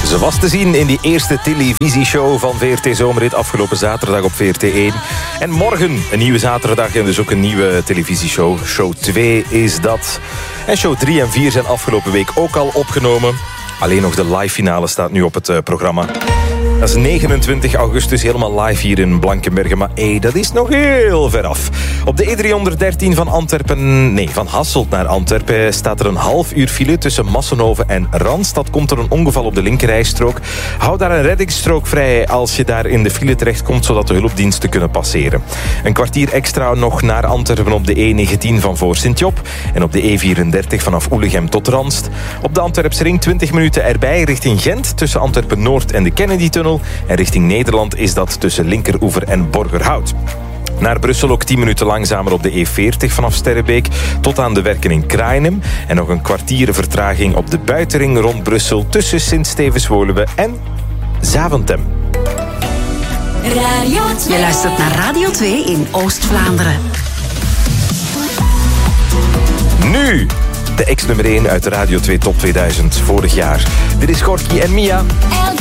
Ze was te zien in die eerste televisieshow van VRT Zomerrit afgelopen zaterdag op VRT1. En morgen een nieuwe zaterdag en dus ook een nieuwe televisieshow. Show 2 is dat. En show 3 en 4 zijn afgelopen week ook al opgenomen. Alleen nog de live finale staat nu op het programma. Dat is 29 augustus helemaal live hier in Blankenbergen. Maar dat is nog heel ver af. Op de E313 van Hasselt naar Antwerpen staat er een half uur file tussen Massenhoven en Randstad. Komt er een ongeval op de linkerrijstrook. Hou daar een reddingsstrook vrij als je daar in de file terechtkomt, zodat de hulpdiensten kunnen passeren. Een kwartier extra nog naar Antwerpen op de E19 van voor Sint-Job. En op de E34 vanaf Oelegem tot Ranst. Op de Antwerpse ring 20 minuten erbij richting Gent tussen Antwerpen-Noord en de Kennedy-tunnel. En richting Nederland is dat tussen Linkeroever en Borgerhout. Naar Brussel ook 10 minuten langzamer op de E40 vanaf Sterrebeek tot aan de Werken in Kraaienhem. En nog een kwartier vertraging op de buitenring rond Brussel tussen Sint-Stevens-Woluwe en Zaventem. Je luistert naar Radio 2 in Oost-Vlaanderen. Nu de ex-nummer 1 uit de Radio 2 Top 2000 vorig jaar. Dit is Gorky en Mia.